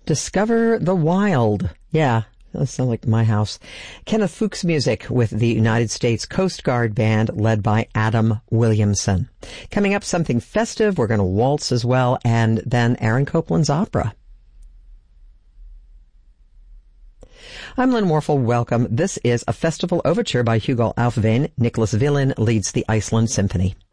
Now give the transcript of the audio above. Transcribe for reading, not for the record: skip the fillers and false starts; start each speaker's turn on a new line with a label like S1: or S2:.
S1: Discover the Wild. Yeah, that sounds like my house. Kenneth Fuchs music with the United States Coast Guard Band led by Adam Williamson. Coming up, something festive. We're going to waltz as well, and then Aaron Copland's opera. I'm Lynn Warfel. Welcome. This is a festival overture by Hugo Aufveen. Nicholas Villin leads the Iceland Symphony.